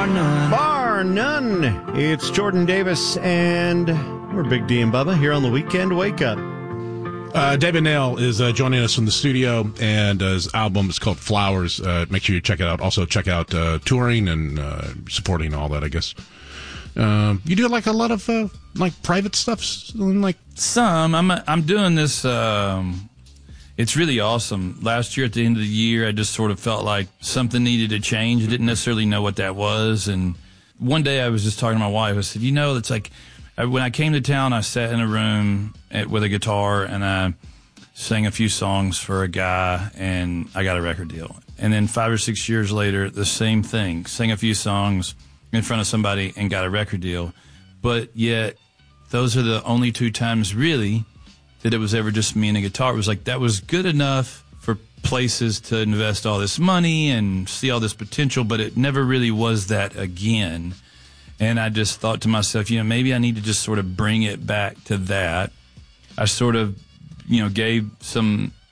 bar none. Bar none. It's Jordan Davis, and we're Big D and Bubba here on the Weekend Wake Up. David Nail is joining us in the studio, and his album is called Flowers. Make sure you check it out. Also, check out touring and supporting all that, I guess. You do like a lot of like private stuff, like Some. I'm doing this. It's really awesome. Last year, at the end of the year, I just sort of felt like something needed to change. I didn't necessarily know what that was. And one day I was just talking to my wife. I said, it's like when I came to town, I sat in a room with a guitar and I sang a few songs for a guy and I got a record deal. And then 5 or 6 years later, the same thing. Sang a few songs in front of somebody and got a record deal. But yet, those are the only 2 times really that it was ever just me and a guitar. It was like that was good enough for places to invest all this money and see all this potential, but it never really was that again. And I just thought to myself, maybe I need to just sort of bring it back to that. I sort of, gave some